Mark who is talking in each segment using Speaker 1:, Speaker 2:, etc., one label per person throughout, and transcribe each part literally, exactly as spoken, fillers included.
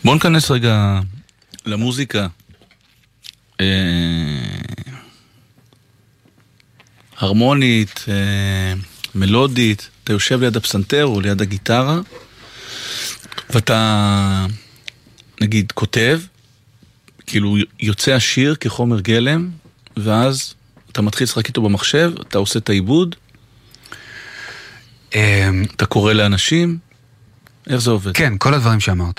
Speaker 1: בואו נכנס רגע למוזיקה. אה, הרמונית, אה, מלודית. אתה יושב ליד הפסנתר או ליד הגיטרה, ואתה, נגיד, כותב, כאילו יוצא השיר כחומר גלם, ואז אתה מתחיל לשחק איתו במחשב, אתה עושה את העיבוד, אתה קורא לאנשים, איך זה עובד?
Speaker 2: כן, כל הדברים שאמרת.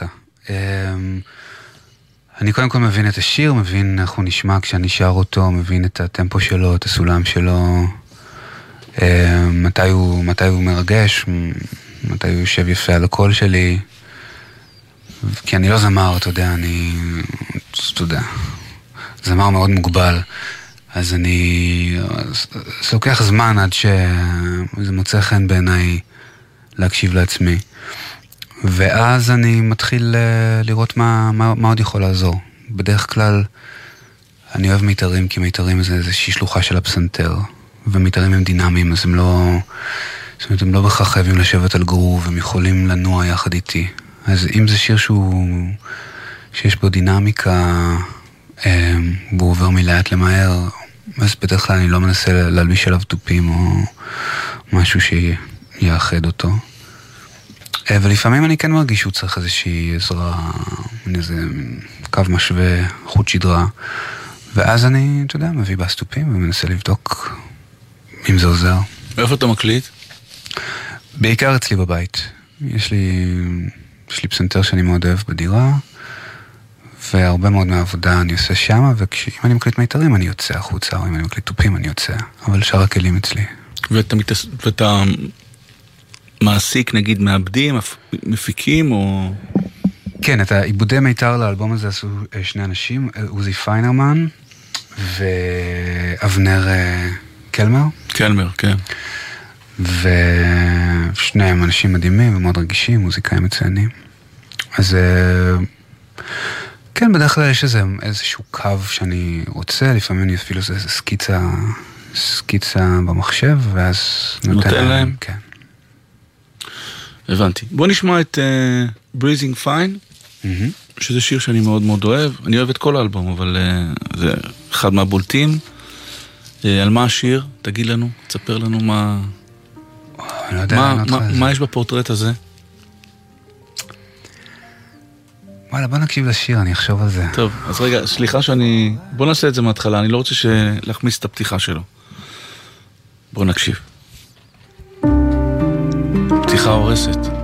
Speaker 2: אני קודם כל מבין את השיר, מבין איך הוא נשמע כשאני שר אותו, מבין את הטמפו שלו, את הסולם שלו, מתי הוא, מתי הוא מרגש, מתי הוא יושב יפה על הקול שלי, כי אני לא זמר, אתה יודע, אני, אתה יודע, זמר מאוד מוגבל, אז אני, זה לוקח זמן עד שזה מוצא חן בעיניי להקשיב לעצמי. ואז אני מתחיל לראות מה, מה, מה עוד יכול לעזור. בדרך כלל אני אוהב מיתרים, כי מיתרים זה איזושהי שלוחה של הפסנתר, ומיתרים הם דינמיים, אז הם לא, זאת אומרת, הם לא בכך חייבים לשבת על גרוב, הם יכולים לנוע יחד איתי. אז אם זה שיר שהוא, שיש בו דינמיקה, והוא עובר מלאט למהר, אז בדרך כלל אני לא מנסה להלביש עליו טופים או משהו שיאחד אותו. ולפעמים אני כן מרגיש שהוא צריך איזושהי עזרה, איזה קו משווה, חוט שדרה, ואז אני, אתה יודע, מביא בסטופים ומנסה לבדוק אם זה עוזר.
Speaker 1: ואיפה אתה מקליט?
Speaker 2: בעיקר אצלי בבית. יש לי, יש לי פסנתר שאני מאוד אוהב בדירה, והרבה מאוד מהעבודה אני עושה שמה, ואם אני מקליט מיתרים אני יוצא החוצה, או אם אני מקליט טופים אני יוצא, אבל שאר הכלים אצלי.
Speaker 1: ואתה, מתס... ואתה מעסיק, נגיד, מעבדים, מפיקים, או...
Speaker 2: כן, את העיבודי מיתר לאלבום הזה עשו שני אנשים, עוזי פיינרמן ואבנר קלמר.
Speaker 1: קלמר, כן.
Speaker 2: ושניהם אנשים מדהימים ומאוד רגישים, מוזיקאים מצוינים. אז כן, בדרך כלל יש איזה, איזשהו קו שאני רוצה, לפעמים אני אפילו איזה סקיצה, סקיצה במחשב, ואז
Speaker 1: נותן, נותן להם.
Speaker 2: כן.
Speaker 1: הבנתי. בוא נשמע את uh, Breathing Fine, mm-hmm. שזה שיר שאני מאוד מאוד אוהב. אני אוהב את כל האלבום, אבל uh, זה אחד מהבולטים. Uh, על מה השיר? תגיד לנו, תספר לנו מה...
Speaker 2: אני לא יודע
Speaker 1: מה,
Speaker 2: לענות
Speaker 1: מה,
Speaker 2: לך
Speaker 1: מה יש בפורטרט הזה?
Speaker 2: וואלה, בוא נקשיב לשיר, אני אחשוב על זה.
Speaker 1: טוב, אז רגע, סליחה שאני... בוא נעשה את זה מההתחלה, אני לא רוצה להחמיץ את הפתיחה שלו. בוא נקשיב. פתיחה הורסת.